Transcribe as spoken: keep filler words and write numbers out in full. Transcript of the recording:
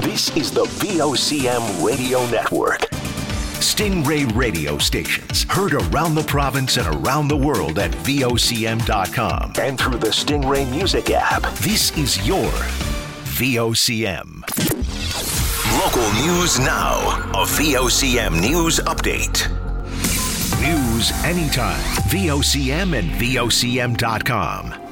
This is the V O C M Radio Network. Stingray radio stations heard around the province and around the world at V O C M dot com and through the Stingray Music app. This is your V O C M. Local news now. A V O C M News Update. News anytime. V O C M and V O C M dot com.